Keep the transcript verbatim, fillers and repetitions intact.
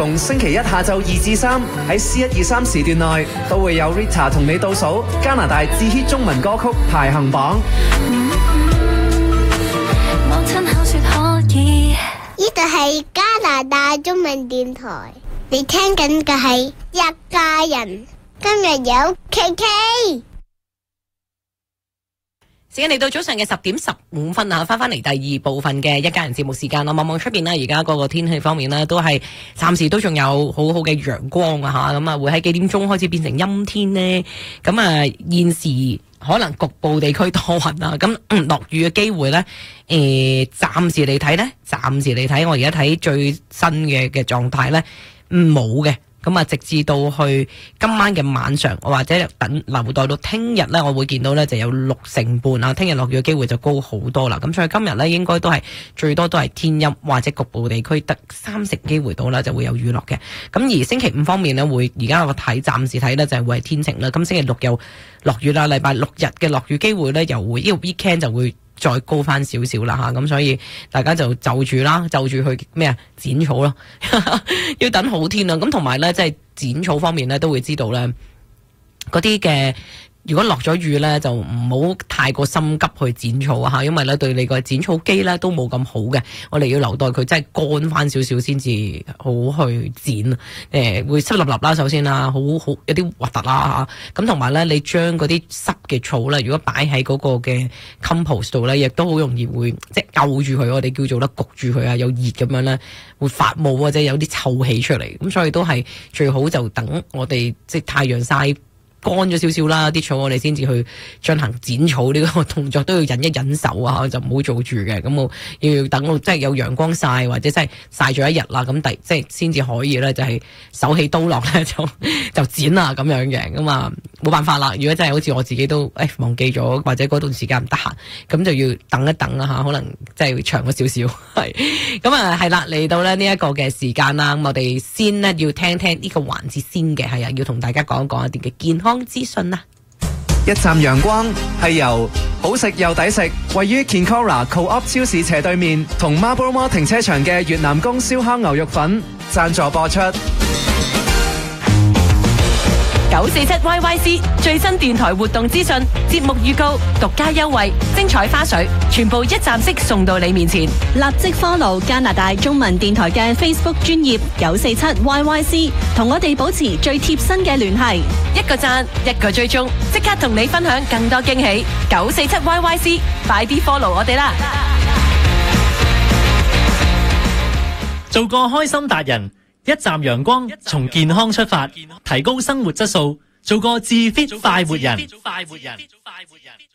逢星期一下晝二至三喺 C 一二三時段內，都會有 Rita 同你倒數加拿大至 hit 中文歌曲排行榜。 呢度係加拿大中文電台，你聽緊嘅係一家人。今日有 K K。 時間嚟到早上嘅十點十五分啊，翻翻嚟第二部分嘅一家人節目時間啦。望望出邊呢，而家嗰個天氣方面呢，都係暫時都仲有好好嘅陽光啊吓，咁啊會喺幾點鐘開始變成陰天呢？咁啊現時可能局部地區多雲啊，咁落雨嘅機會呢，誒、呃、暫時嚟睇呢，暫時嚟睇我而家睇最新嘅嘅狀態呢，冇嘅。咁啊，直至到去今晚嘅晚上，或者等留待到聽日咧，我會見到咧就有六成半啊，聽日落雨嘅機會就高好多啦。咁所以今日咧應該都係最多都係天陰，或者局部地區得三成機會到啦，就會有雨落嘅。咁而星期五方面咧，會而家我睇暫時睇咧就係會係天晴啦。咁星期六又落雨啦，禮拜六日嘅落雨機會咧又會呢個 weekend 就會再高翻少少啦吓，咁所以大家就就住啦，就住去咩啊剪草咯，要等好天啊！咁同埋咧，即係剪草方面咧，都會知道咧嗰啲嘅。如果落咗雨咧，就唔好太過心急去剪草啊，因為咧對你個剪草機咧都冇咁好嘅。我哋要留待佢真係乾翻少少先至好去剪。誒、呃，會濕立立啦，首先啦，好好有啲核突啦嚇。咁同埋咧，你將嗰啲濕嘅草咧，如果擺喺嗰個嘅 compost 度咧，亦都好容易會即係漚住佢，我哋叫做咧焗住佢啊，有熱咁樣咧，會發霧或者有啲臭氣出嚟。咁所以都係最好就等我哋即係太陽曬乾咗少少啦，啲草我哋先至去進行剪草呢個動作，都要忍一忍手啊，就唔好做住嘅。咁我要等到即係有陽光曬，或者真係曬咗一日啦，咁第即係先至可以咧，就係手起刀落咧就就剪啦咁樣嘅。咁啊冇辦法啦，如果真係好似我自己都誒、哎、忘記咗，或者嗰段時間唔得閒，咁就要等一等啦嚇，可能即係長咗少少係。咁啊係啦，嚟到咧呢一個嘅時間啦，咁我哋先呢要聽聽呢個環節先嘅，係啊，要同大家講一講一啲嘅健康資訊啦。 一站陽光係由好食又抵食，位於 Kinkora Co-op 超市斜對面同 Marlborough Mall 停車場嘅越南宮燒烤牛肉粉贊助播出。 九四七 Y Y C 最新電台活動資訊、節目預告、獨家優惠、精彩花絮，全部一站式送到你面前。 立即 follow 加拿大中文電台嘅 Facebook 專頁九四七 Y Y C， 同我哋保持最貼身嘅聯繫。 一個讚，一個追蹤，即刻同你分享更多驚喜。九四七 Y Y C， 快啲 follow 我哋啦！ 做個開心達人。一站陽光，從健康出發，提高生活質素，做個自 fit 快活人。